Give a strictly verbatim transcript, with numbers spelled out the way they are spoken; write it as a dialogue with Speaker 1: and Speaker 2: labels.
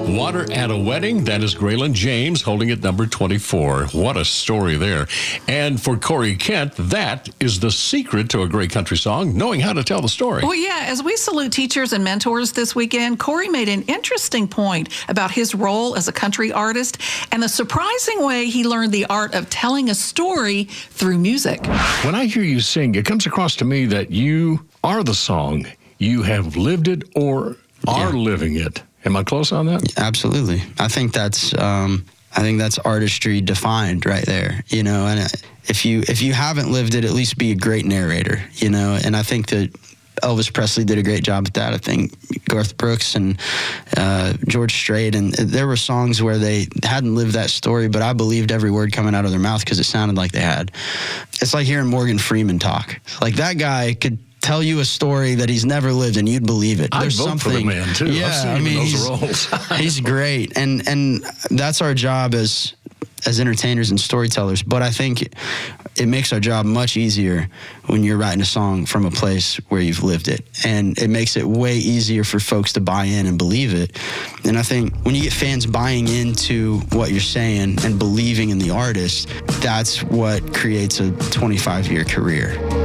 Speaker 1: Water at a Wedding, that is Graylin James holding it number twenty-four. What a story there. And for Corey Kent, that is the secret to a great country song, knowing how to tell the story.
Speaker 2: Well, yeah, as we salute teachers and mentors this weekend, Corey made an interesting point about his role as a country artist and the surprising way he learned the art of telling a story through music.
Speaker 1: When I hear you sing, it comes across to me that you are the song. You have lived it or are
Speaker 3: Yeah.
Speaker 1: living it. Am I close on that?
Speaker 3: Absolutely. I think that's um, I think that's artistry defined right there. You know, and if you if you haven't lived it, at least be a great narrator. You know, and I think that Elvis Presley did a great job at that. I think Garth Brooks and uh, George Strait, and there were songs where they hadn't lived that story, but I believed every word coming out of their mouth because it sounded like they had. It's like hearing Morgan Freeman talk. Like that guy could tell you a story that he's never lived, and you'd believe it.
Speaker 1: I'd
Speaker 3: There's
Speaker 1: vote
Speaker 3: something.
Speaker 1: for the man too.
Speaker 3: Yeah,
Speaker 1: I've seen
Speaker 3: I
Speaker 1: him
Speaker 3: mean,
Speaker 1: in
Speaker 3: he's,
Speaker 1: those roles.
Speaker 3: he's great, and and that's our job as as entertainers and storytellers. But I think it, it makes our job much easier when you're writing a song from a place where you've lived it, and it makes it way easier for folks to buy in and believe it. And I think when you get fans buying into what you're saying and believing in the artist, that's what creates a twenty-five year career.